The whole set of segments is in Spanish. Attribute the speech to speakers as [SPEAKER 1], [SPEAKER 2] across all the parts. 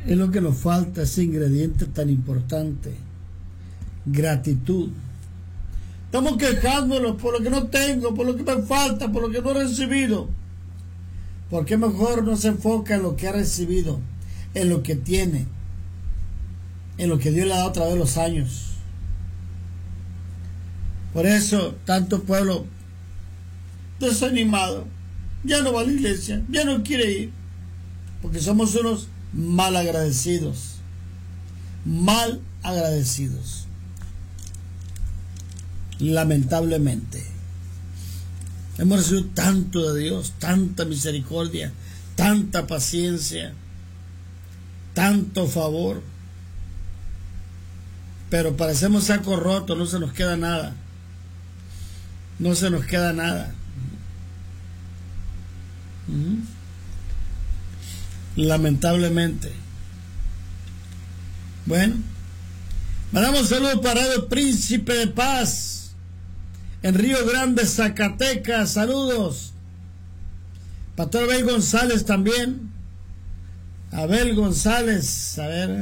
[SPEAKER 1] Es lo que nos falta, ese ingrediente tan importante. Gratitud. Estamos quejándonos por lo que no tengo, por lo que me falta, por lo que no he recibido. ¿Por qué mejor no se enfoca en lo que ha recibido, en lo que tiene, en lo que Dios le ha dado a través de los años? Por eso, tanto pueblo desanimado, ya no va a la iglesia, ya no quiere ir, porque somos unos mal agradecidos. Mal agradecidos. Lamentablemente. Hemos recibido tanto de Dios, tanta misericordia, tanta paciencia, tanto favor, pero parecemos saco roto, no se nos queda nada. No se nos queda nada. Lamentablemente. Bueno, mandamos saludos para el Príncipe de Paz en Río Grande, Zacatecas. Saludos. Pastor Abel González también. Abel González, a ver.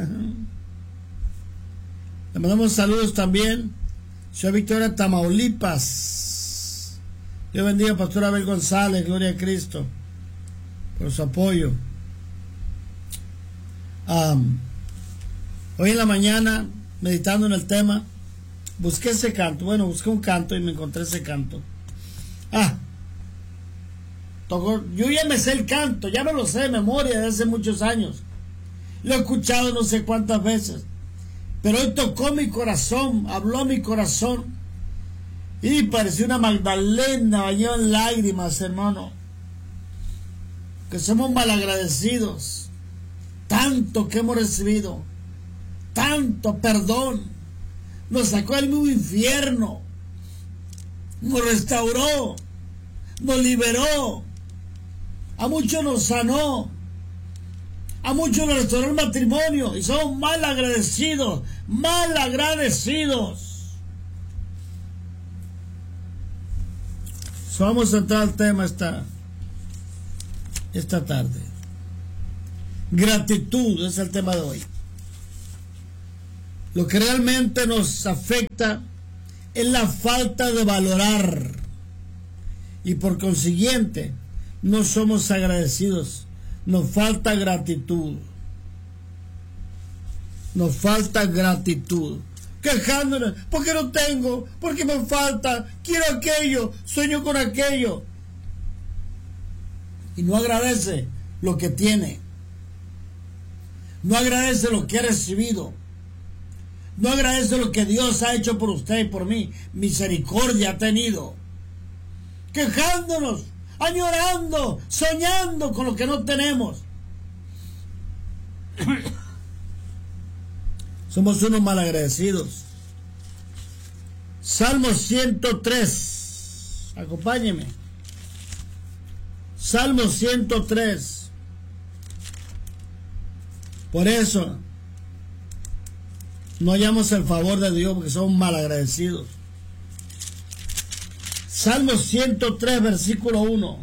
[SPEAKER 1] Le mandamos saludos también. Ciudad Victoria, Tamaulipas. Dios bendiga, Pastor Abel González, gloria a Cristo, por su apoyo. Hoy en la mañana, meditando en el tema, busqué ese canto. Bueno, busqué un canto y me encontré ese canto. Yo ya me sé el canto, ya me lo sé de memoria desde hace muchos años. Lo he escuchado no sé cuántas veces. Pero hoy tocó mi corazón, habló a mi corazón. Y pareció una Magdalena bañada en lágrimas, hermano. Que somos malagradecidos. Tanto que hemos recibido. Tanto perdón. Nos sacó del mismo infierno. Nos restauró. Nos liberó. A muchos nos sanó. A muchos nos restauró el matrimonio. Y somos mal agradecidos. Mal agradecidos. Vamos a entrar al tema esta tarde. Gratitud es el tema de hoy. Lo que realmente nos afecta es la falta de valorar. Y por consiguiente, no somos agradecidos. Nos falta gratitud. Nos falta gratitud. Quejándonos, porque no tengo, porque me falta, quiero aquello, sueño con aquello. Y no agradece lo que tiene. No agradece lo que ha recibido. No agradece lo que Dios ha hecho por usted y por mí. Misericordia ha tenido. Quejándonos, añorando, soñando con lo que no tenemos. Somos unos malagradecidos. Salmo 103. Acompáñeme. Salmo 103. Por eso no hallamos el favor de Dios, porque somos malagradecidos. Salmo 103, versículo 1.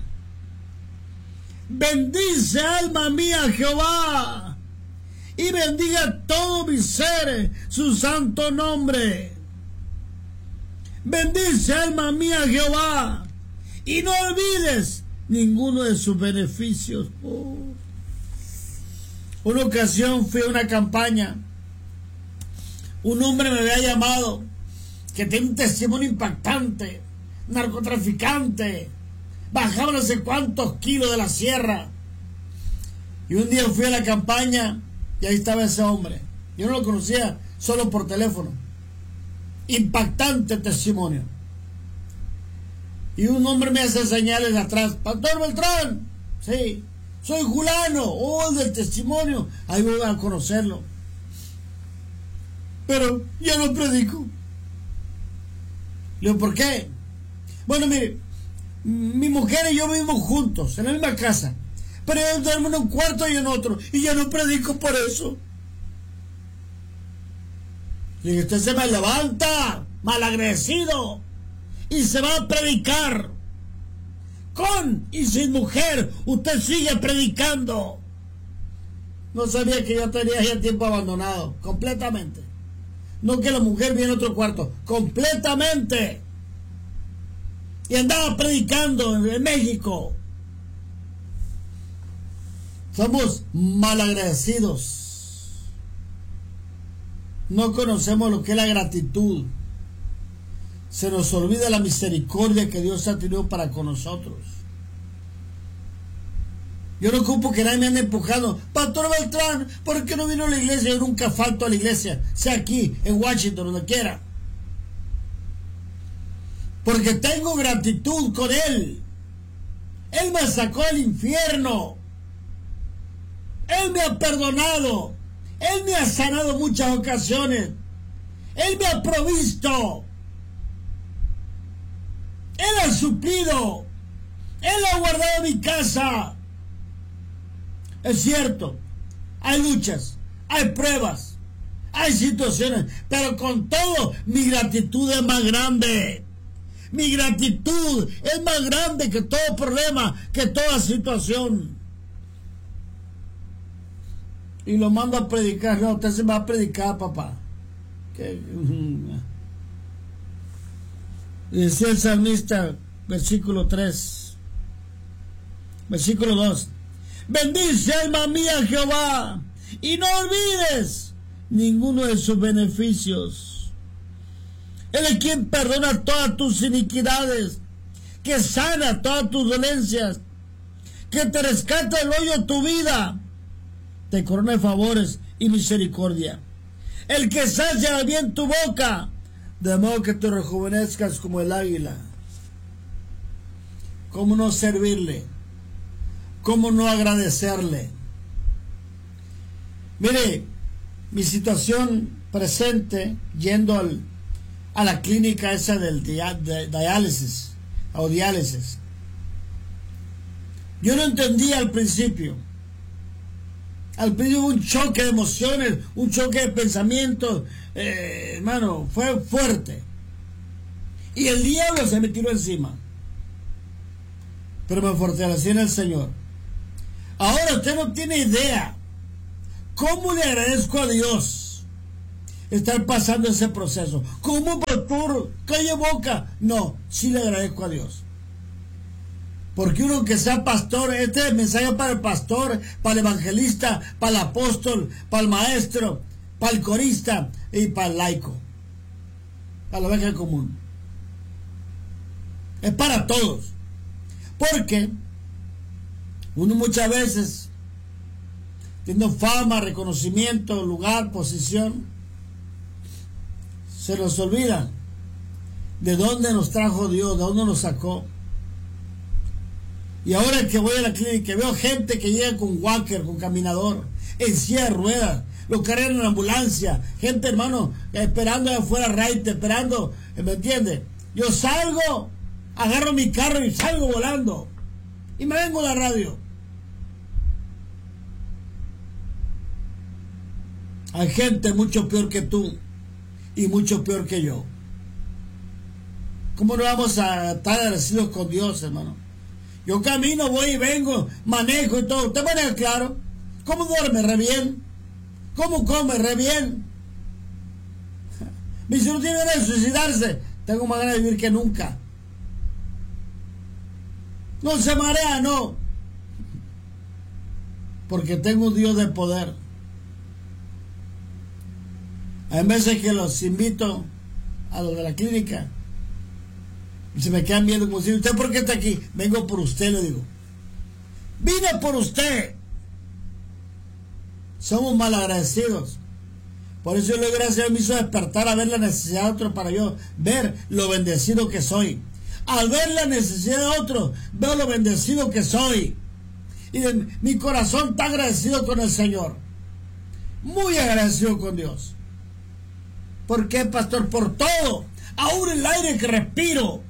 [SPEAKER 1] Bendice, alma mía, a Jehová, y bendiga todo mi ser su santo nombre. Bendice, alma mía, a Jehová, y no olvides ninguno de sus beneficios. Una ocasión fui a una campaña. Un hombre me había llamado, que tiene un testimonio impactante, narcotraficante, bajaba no sé cuántos kilos de la sierra. Y un día fui a la campaña y ahí estaba ese hombre. Yo no lo conocía, solo por teléfono. Impactante testimonio. Y un hombre me hace señales de atrás. Pastor Beltrán, sí, soy Julano, del testimonio. Ahí voy a conocerlo. Pero yo no predico. Le digo, ¿por qué? Bueno, mire, mi mujer y yo vivimos juntos, en la misma casa. Pero yo duermo en un cuarto y en otro. Y yo no predico por eso. Y usted se me levanta, malagradecido, y se va a predicar. Con y sin mujer, usted sigue predicando. No sabía que yo tenía ya tiempo abandonado, completamente. No que la mujer viene a otro cuarto, completamente. Y andaba predicando en México. Somos malagradecidos. No conocemos lo que es la gratitud. Se nos olvida la misericordia que Dios ha tenido para con nosotros. Yo no ocupo que nadie me ande empujando. Pastor Beltrán, ¿por qué no vino a la iglesia? Yo nunca falto a la iglesia, sea aquí, en Washington, donde quiera. Porque tengo gratitud con Él. Él me sacó del infierno. Él me ha perdonado. Él me ha sanado muchas ocasiones. Él me ha provisto. Él ha suplido. Él ha guardado mi casa. Es cierto, hay luchas, hay pruebas, hay situaciones, pero con todo mi gratitud es más grande. Mi gratitud es más grande que todo problema, que toda situación. Y lo mando a predicar. No, usted se va a predicar, papá. Decía el salmista, versículo 3, versículo 2. Bendice, alma mía, Jehová, y no olvides ninguno de sus beneficios. Él es quien perdona todas tus iniquidades, que sana todas tus dolencias, que te rescata del hoyo de tu vida, te corona de favores y misericordia. El que sacia bien tu boca, de modo que te rejuvenezcas como el águila. ¿Cómo no servirle? ¿Cómo no agradecerle? Mire, mi situación presente, yendo a la clínica esa del diálisis, o diálisis. Yo no entendía al principio. Al principio un choque de emociones, un choque de pensamientos, hermano, fue fuerte. Y el diablo se me tiró encima. Pero me fortalecí en el Señor. Ahora usted no tiene idea cómo le agradezco a Dios estar pasando ese proceso. ¿Cómo, pastor? Calle boca. No, sí le agradezco a Dios. Porque uno que sea pastor, este es el mensaje para el pastor, para el evangelista, para el apóstol, para el maestro, para el corista y para el laico, para la oveja común. Es para todos. Porque uno muchas veces, teniendo fama, reconocimiento, lugar, posición, se nos olvida de dónde nos trajo Dios, de dónde nos sacó. Y ahora que voy a la clínica, veo gente que llega con walker, con caminador, en silla de ruedas, lo cargan en ambulancia, gente, hermano, esperando afuera, raite, esperando, ¿me entiende? Yo salgo, agarro mi carro y salgo volando, y me vengo a la radio. Hay gente mucho peor que tú, y mucho peor que yo. ¿Cómo no vamos a estar agradecidos con Dios, hermano? Yo camino, voy y vengo, manejo y todo. ¿Usted maneja claro? ¿Cómo duerme? ¿Re bien? ¿Cómo come? ¿Re bien? Mi hijo no tiene ganas de suicidarse. Tengo más ganas de vivir que nunca. No se marea, no. Porque tengo un Dios de poder. Hay veces que los invito a los de la clínica y se me quedan viendo como si, ¿usted por qué está aquí? Vengo por usted, le digo. Vine por usted. Somos mal agradecidos. Por eso yo le doy gracias a Dios, me hizo despertar a ver la necesidad de otro para yo ver lo bendecido que soy. Al ver la necesidad de otro, veo lo bendecido que soy. Y mi corazón está agradecido con el Señor. Muy agradecido con Dios. ¿Por qué, pastor? Por todo. Aún el aire que respiro.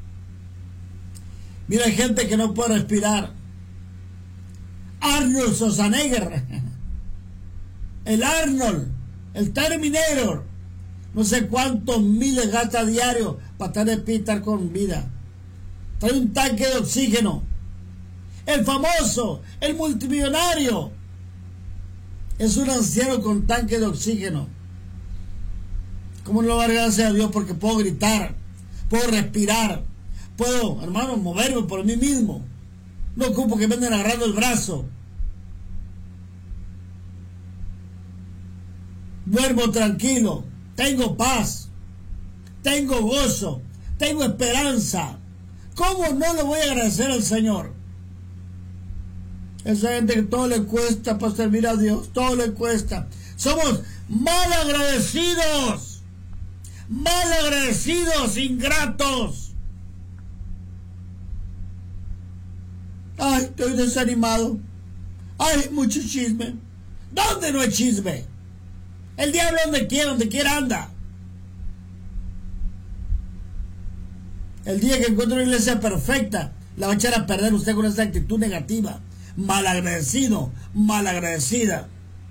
[SPEAKER 1] Mira, hay gente que no puede respirar. Arnold Schwarzenegger. El Arnold. El Terminator. No sé cuántos miles gasta a diario para estar de pie, estar con vida. Trae un tanque de oxígeno. El famoso. El multimillonario. Es un anciano con tanque de oxígeno. ¿Cómo no le voy a dar gracias a Dios? Porque puedo gritar, puedo respirar, puedo, hermano, moverme por mí mismo. No ocupo que me anden agarrando el brazo. Duermo tranquilo, tengo paz, tengo gozo, tengo esperanza. ¿Cómo no le voy a agradecer al Señor? Esa gente que todo le cuesta para servir a Dios, todo le cuesta. Somos mal agradecidos, ingratos. Ay, estoy desanimado. Ay, mucho chisme. ¿Dónde no hay chisme? El diablo donde quiera anda. El día que encuentre una iglesia perfecta, la va a echar a perder usted con esa actitud negativa. Malagradecido, malagradecida.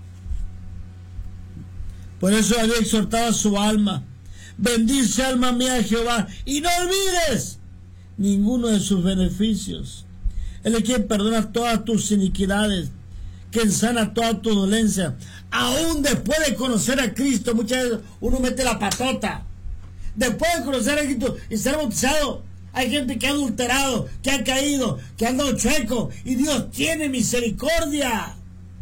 [SPEAKER 1] Por eso había exhortado a su alma: bendice alma mía a Jehová, y no olvides ninguno de sus beneficios. Él es quien perdona todas tus iniquidades, quien sana toda tu dolencia. Aún después de conocer a Cristo, muchas veces uno mete la patota. Después de conocer a Cristo y ser bautizado, hay gente que ha adulterado, que ha caído, que ha andado chueco, y Dios tiene misericordia.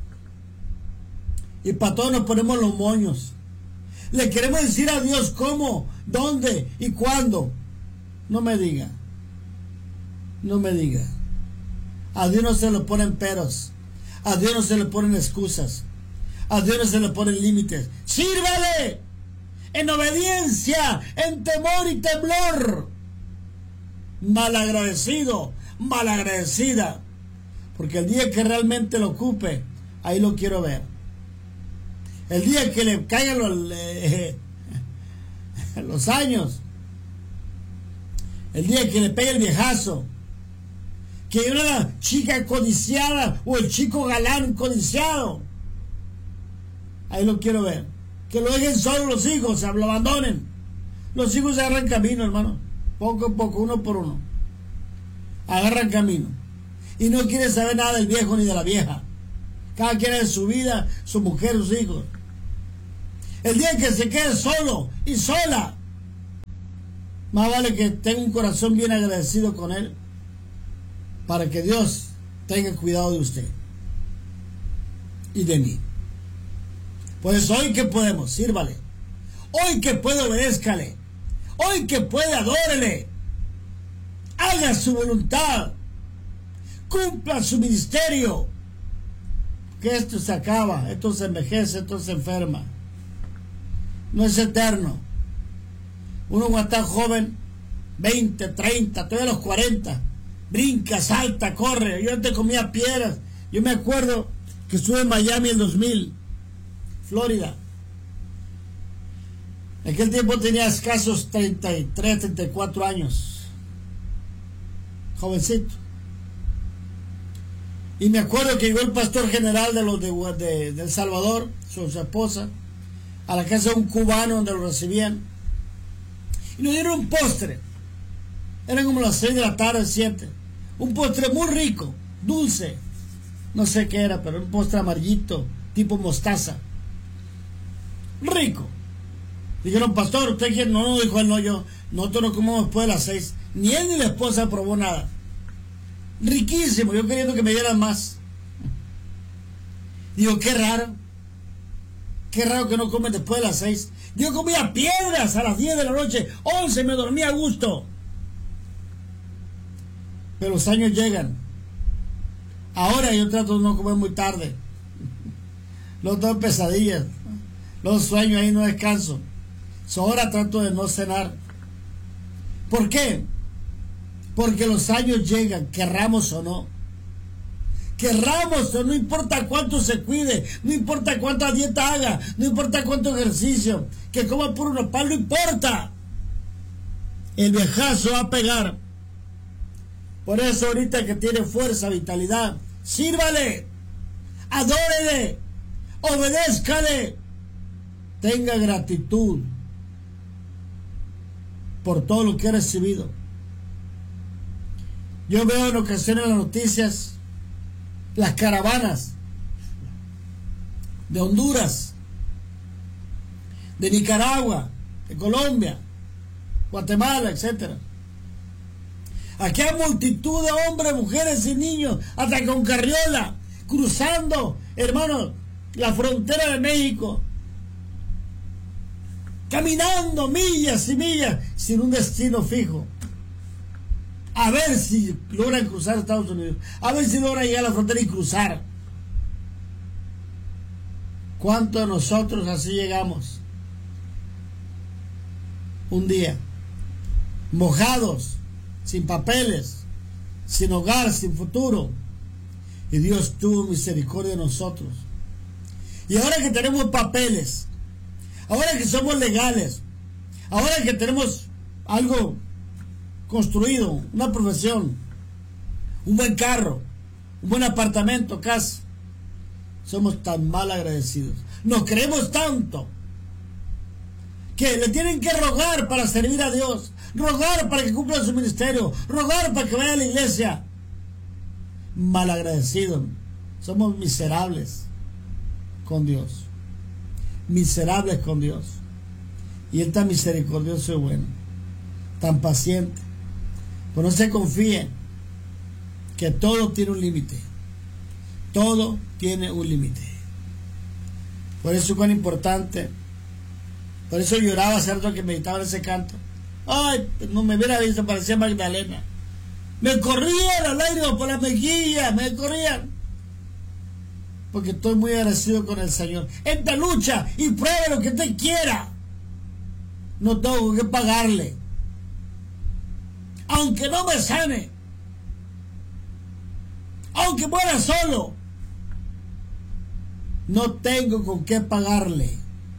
[SPEAKER 1] Y para todos nos ponemos los moños. Le queremos decir a Dios cómo, dónde y cuándo. No me diga. No me diga. A Dios no se le ponen peros. A Dios no se le ponen excusas. A Dios no se le ponen límites. ¡Sírvale! En obediencia, en temor y temblor. Malagradecido, malagradecida. Porque el día que realmente lo ocupe, ahí lo quiero ver. El día que le caigan los años, el día que le pegue el viejazo, que una chica codiciada o el chico galán codiciado, ahí lo quiero ver. Que lo dejen solo los hijos, lo abandonen. Los hijos se agarran camino, hermano, poco a poco, uno por uno, agarran camino, y no quiere saber nada del viejo ni de la vieja. Cada quien es su vida, su mujer, sus hijos. El día que se quede solo y sola, más vale que tenga un corazón bien agradecido con él, para que Dios tenga cuidado de usted y de mí. Pues hoy que podemos, sírvale. Hoy que puede, obedézcale. Hoy que puede, adórele. Haga su voluntad. Cumpla su ministerio. Que esto se acaba, esto se envejece, esto se enferma. No es eterno. Uno cuando está joven, 20, 30, todavía a los 40, brinca, salta, corre. Yo antes comía piedras. Yo me acuerdo que estuve en Miami el 2000, Florida. En aquel tiempo tenía escasos 33, 34 años. Jovencito. Y me acuerdo que llegó el pastor general de los de El Salvador, su esposa, a la casa de un cubano donde lo recibían. Y nos dieron un postre. Eran como las 6 de la tarde, 7. Un postre muy rico, dulce. No sé qué era, pero un postre amarillito, tipo mostaza. Rico. Dijeron, pastor, ¿usted quiere? No, dijo él, no, yo. Nosotros no comemos después de las 6. Ni él ni la esposa probó nada. Riquísimo, yo queriendo que me dieran más. Digo, qué raro que no comen después de las 6. Yo comía piedras a las 10 de la noche, 11 me dormía a gusto. Pero los años llegan. Ahora yo trato de no comer muy tarde. Los tengo pesadillas, los sueños, ahí no descanso. Ahora trato de no cenar. ¿Por qué? Porque los años llegan, querramos o no. Querramos o no, importa cuánto se cuide, no importa cuánta dieta haga, no importa cuánto ejercicio, que coma puro nopal, no importa. El viejazo va a pegar. Por eso ahorita que tiene fuerza, vitalidad, sírvale, adórele, obedézcale, tenga gratitud por todo lo que ha recibido. Yo veo en ocasiones en las noticias las caravanas de Honduras, de Nicaragua, de Colombia, Guatemala, etc. Aquí hay multitud de hombres, mujeres y niños, hasta con carriola, cruzando, hermanos, la frontera de México, caminando millas y millas sin un destino fijo, a ver si logran cruzar Estados Unidos, a ver si logran llegar a la frontera y cruzar. ¿Cuántos de nosotros así llegamos? Un día, mojados, sin papeles, sin hogar, sin futuro. Y Dios tuvo misericordia de nosotros. Y ahora que tenemos papeles, ahora que somos legales, ahora que tenemos algo construido, una profesión, un buen carro, un buen apartamento, casa, somos tan mal agradecidos. Nos creemos tanto que le tienen que rogar para servir a Dios, rogar para que cumpla su ministerio, rogar para que vaya a la iglesia. Malagradecidos. Somos miserables con Dios. Miserables con Dios. Y Él tan misericordioso y bueno, tan paciente. Pero no se confíen que todo tiene un límite. Todo tiene un límite. Por eso es tan importante. Por eso lloraba hace rato que meditaba en ese canto. Ay, no me hubiera visto, parecía Magdalena. Me corrían las lágrimas por las mejillas, me corrían. Porque estoy muy agradecido con el Señor. Esta lucha y pruebe lo que usted quiera. No tengo que pagarle. Aunque no me sane. Aunque muera solo. No tengo con qué pagarle.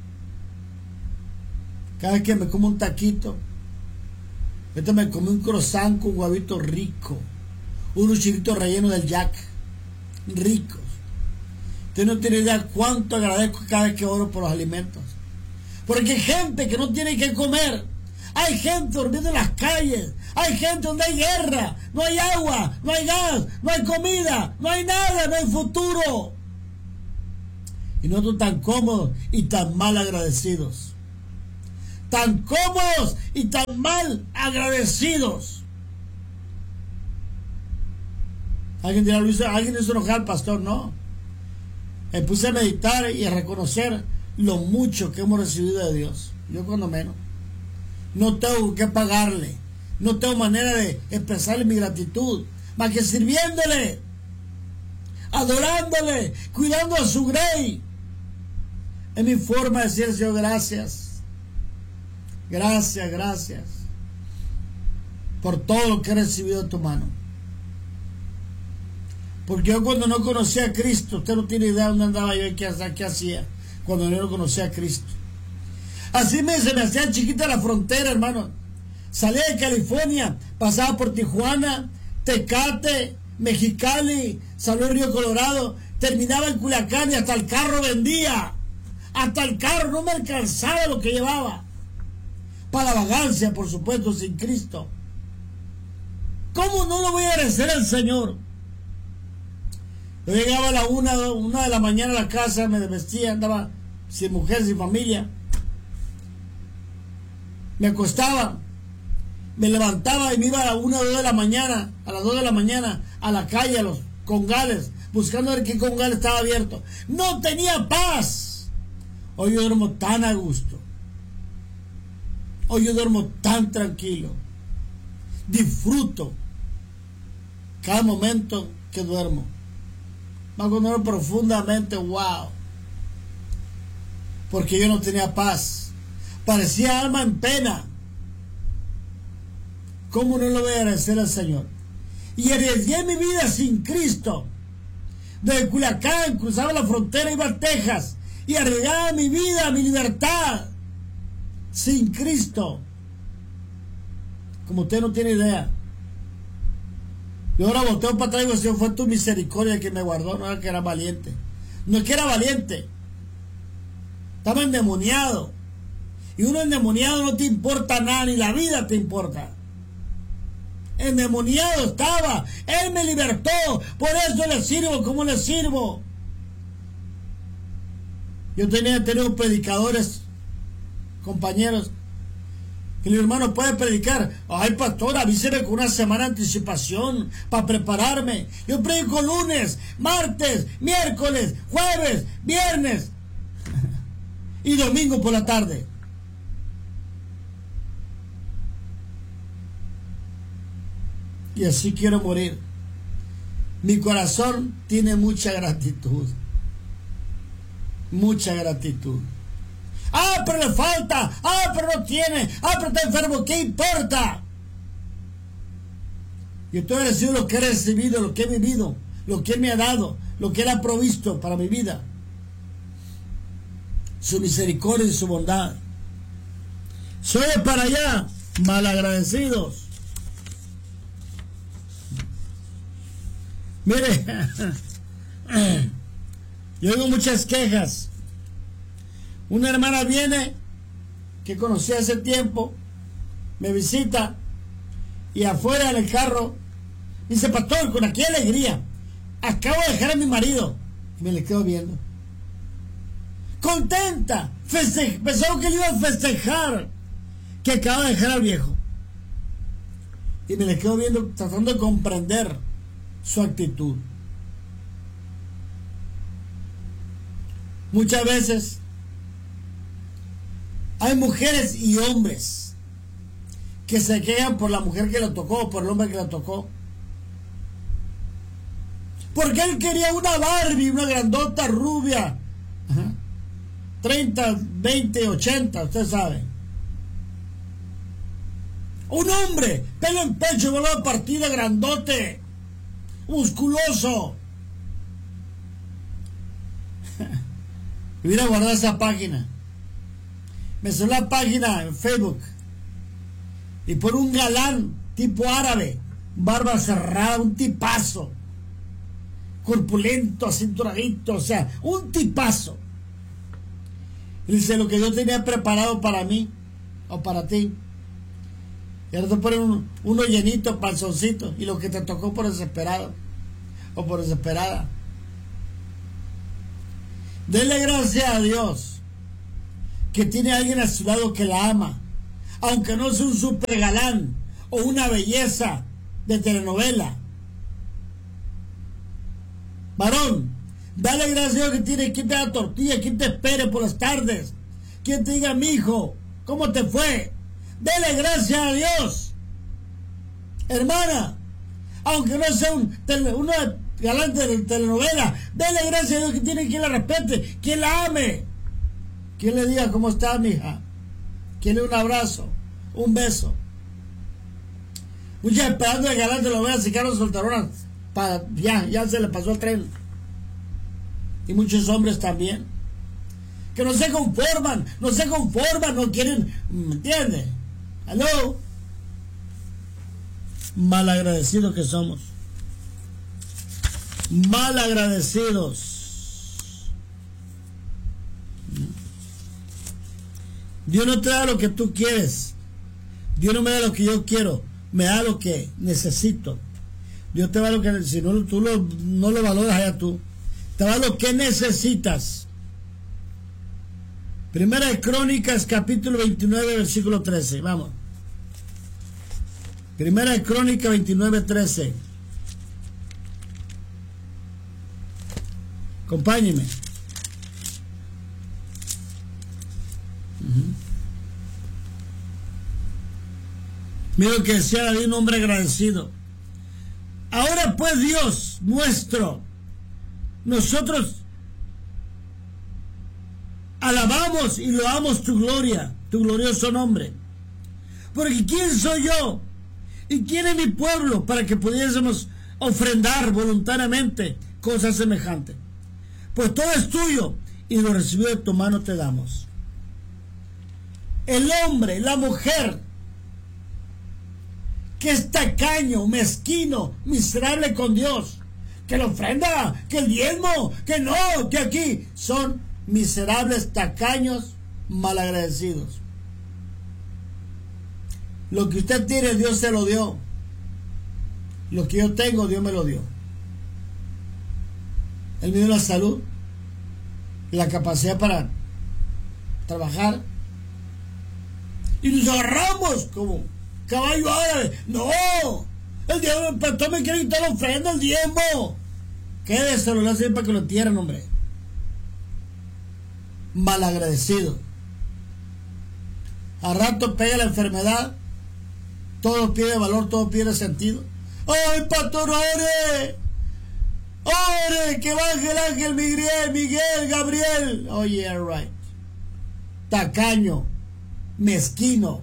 [SPEAKER 1] Cada vez que me como un taquito, ahorita me comí un croissant con huevito rico, unos chilitos rellenos del Jack, ricos. Usted no tiene idea cuánto agradezco cada vez que oro por los alimentos. Porque hay gente que no tiene que comer. Hay gente durmiendo en las calles. Hay gente donde hay guerra, no hay agua, no hay gas, no hay comida, no hay nada, no hay futuro. Y nosotros tan cómodos y tan mal agradecidos. Tan cómodos y tan mal agradecidos. Alguien dirá, Luis, alguien hizo enojar al pastor. No. Me puse a meditar y a reconocer lo mucho que hemos recibido de Dios. Yo cuando menos. No tengo que pagarle. No tengo manera de expresarle mi gratitud. Más que sirviéndole. Adorándole. Cuidando a su grey. Es mi forma de decir, Señor, gracias. Gracias, gracias por todo lo que he recibido de tu mano. Porque yo cuando no conocía a Cristo, usted no tiene idea de dónde andaba yo y qué hacía cuando yo no conocía a Cristo. Así se me hacía chiquita la frontera, hermano. Salía de California, pasaba por Tijuana, Tecate, Mexicali, salía al Río Colorado, terminaba en Culiacán y hasta el carro vendía. Hasta el carro no me alcanzaba lo que llevaba. Para la vagancia, por supuesto, sin Cristo. ¿Cómo no lo voy a agradecer al Señor? Yo llegaba a la una de la mañana a la casa, me desvestía, andaba sin mujer, sin familia. Me acostaba, me levantaba y me iba a la 1 o 2 de la mañana, a las 2 de la mañana, a la calle, a los congales, buscando ver qué congal estaba abierto. No tenía paz. Hoy yo duermo tan a gusto. Hoy yo duermo tan tranquilo. Disfruto cada momento que duermo. Me duermo profundamente, wow. Porque yo no tenía paz. Parecía alma en pena. ¿Cómo no lo voy a agradecer al Señor? Y arriesgué mi vida sin Cristo. Desde Culiacán cruzaba la frontera, iba a Texas. Y arriesgaba mi vida, mi libertad. Sin Cristo. Como usted no tiene idea. Yo ahora volteo para atrás y digo, Señor, fue tu misericordia que me guardó, no era que era valiente. No es que era valiente. Estaba endemoniado. Y uno endemoniado no te importa nada, ni la vida te importa. Endemoniado estaba. Él me libertó. Por eso le sirvo como le sirvo. Yo tenía tenido predicadores, compañeros, que el hermano puede predicar. Ay, pastor, avíseme con una semana de anticipación para prepararme. Yo predico lunes, martes, miércoles, jueves, viernes y domingo por la tarde. Y así quiero morir. Mi corazón tiene mucha gratitud. Mucha gratitud. Ah, pero le falta. Ah, pero no tiene. Ah, pero está enfermo. ¿Qué importa? Yo estoy agradecido lo que he recibido, lo que he vivido, lo que Él me ha dado, lo que Él ha provisto para mi vida. Su misericordia y su bondad. Soy de para allá, malagradecidos. Mire, yo oigo muchas quejas. Una hermana viene, que conocí hace tiempo, me visita, y afuera en el carro, dice, pastor, con aquella alegría, acabo de dejar a mi marido. Y me le quedo viendo. Contenta, pensaba que le iba a festejar, que acaba de dejar al viejo. Y me le quedo viendo, tratando de comprender su actitud. Muchas veces hay mujeres y hombres que se quejan por la mujer que lo tocó, por el hombre que lo tocó, porque él quería una Barbie, una grandota rubia, 30, 20, 80, usted sabe. Un hombre, pelo en pecho, bola partida, grandote, musculoso. Hubiera guardado esa página. Me salió la página en Facebook y por un galán tipo árabe, barba cerrada, un tipazo, corpulento, acinturadito, o sea, un tipazo. Y dice, lo que yo tenía preparado para mí o para ti, y ahora te ponen uno llenito, panzoncito, y lo que te tocó por desesperado o por desesperada. Dele gracias a Dios que tiene a alguien a su lado que la ama, aunque no sea un super galán o una belleza de telenovela. Varón, dale gracias a Dios que tiene quien te da tortilla, quien te espere por las tardes, quien te diga, mijo, ¿cómo te fue? Dele gracias a Dios. Hermana, aunque no sea uno galante de telenovela, dele gracias a Dios que tiene quien la respete, quien la ame, quien le diga cómo está, mija, quien le dé un abrazo, un beso. Muchas esperando el galante lo vea si Carlos soltaron para ya se le pasó el tren. Y muchos hombres también que no se conforman, no quieren, ¿me entiendes? ¿Aló? Malagradecidos que somos. Malagradecidos. Dios no te da lo que tú quieres. Dios no me da lo que yo quiero. Me da lo que necesito. Dios te da lo que, si no, tú no lo valoras allá tú. Te da lo que necesitas. Primera de Crónicas, capítulo 29, versículo 13. Vamos. Primera de Crónicas 29, 13. Acompáñeme. Mira lo que decía David, un hombre agradecido. Ahora pues, Dios nuestro, nosotros alabamos y loamos tu gloria, tu glorioso nombre. Porque ¿quién soy yo? ¿Y quién es mi pueblo para que pudiésemos ofrendar voluntariamente cosas semejantes? Pues todo es tuyo y lo recibido de tu mano te damos. El hombre, la mujer que es tacaño, mezquino, miserable con Dios, que la ofrenda, que el diezmo, que no, que aquí son miserables, tacaños, malagradecidos. Lo que usted tiene, Dios se lo dio. Lo que yo tengo, Dios me lo dio. Él me dio la salud, y la capacidad para trabajar. Y nos agarramos como caballo árabe. No, el pastor me quiere quitar la ofrenda, el diezmo. Quédese, lo hace para que lo entierren, hombre. Malagradecido. A rato pega la enfermedad, todo pierde valor, todo pierde sentido. ¡Ay, pastor, ore! ¡Ore! ¡Que baje el ángel Miguel, Gabriel! Oh, yeah, right. Tacaño, mezquino.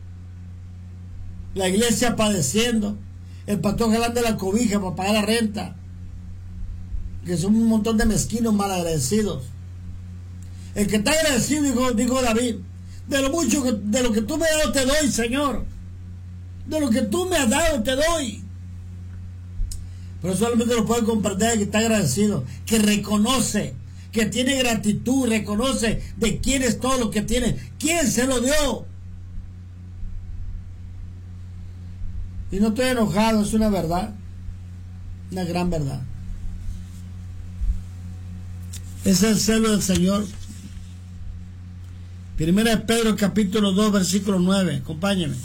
[SPEAKER 1] La iglesia padeciendo, el pastor jalando la cobija para pagar la renta. Que son un montón de mezquinos malagradecidos. El que está agradecido, dijo David, de lo que tú me has dado te doy, Señor. De lo que tú me has dado te doy. Pero solamente lo puede comprender el que está agradecido, que reconoce, que tiene gratitud, reconoce de quién es todo lo que tiene, quién se lo dio. Y no estoy enojado, es una verdad, una gran verdad. Es el celo del Señor. Primera de Pedro capítulo 2 versículo 9, acompáñenme.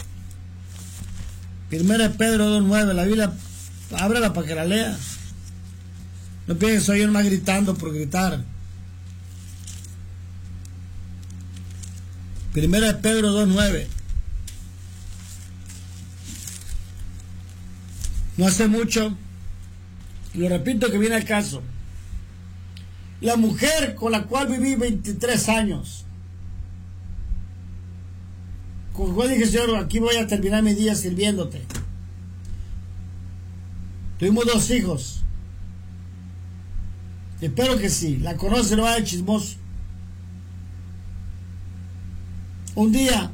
[SPEAKER 1] Primera de Pedro 2, 9, la Biblia, ábrala para que la lea. No piensen que soy yo más gritando por gritar. Primera de Pedro 2, 9. No hace mucho, y lo repito que viene al caso, la mujer con la cual viví 23 años, con la cual dije, Señor, aquí voy a terminar mi día sirviéndote. Tuvimos 2 hijos. Espero que sí. La conoce, no va de chismoso. Un día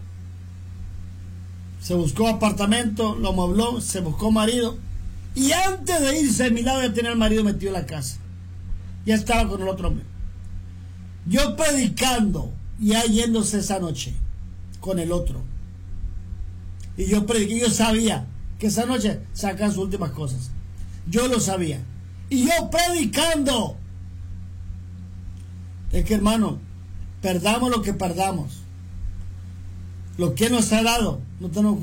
[SPEAKER 1] se buscó apartamento, lo amuebló, se buscó marido. Y antes de irse, de mi lado ya tenía el marido metido en la casa. Ya estaba con el otro hombre. Yo predicando, ya yéndose esa noche con el otro. Y yo prediqué, yo sabía que esa noche sacan sus últimas cosas. Yo lo sabía. Y yo predicando. Es que, hermano, perdamos lo que perdamos. Lo que nos ha dado, no tenemos